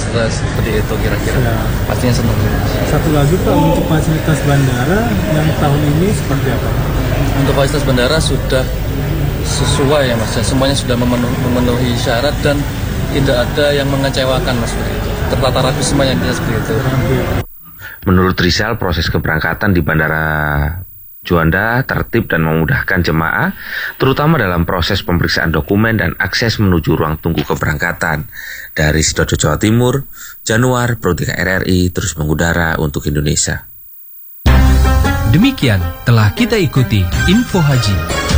seperti itu kira-kira. Ya. Pastinya senang. Satu lagi Pak, untuk fasilitas bandara yang tahun ini seperti apa? Untuk fasilitas bandara sudah sesuai ya Mas, semuanya sudah memenuhi syarat dan tidak ada yang mengecewakan Mas seperti itu. Tertata rapi semuanya seperti itu. Menurut Rizal, proses keberangkatan di Bandara Juanda tertib dan memudahkan jemaah, terutama dalam proses pemeriksaan dokumen dan akses menuju ruang tunggu keberangkatan. Dari Sidoarjo, Jawa Timur, Januar, Pro 3 RRI terus mengudara untuk Indonesia. Demikian telah kita ikuti Info Haji.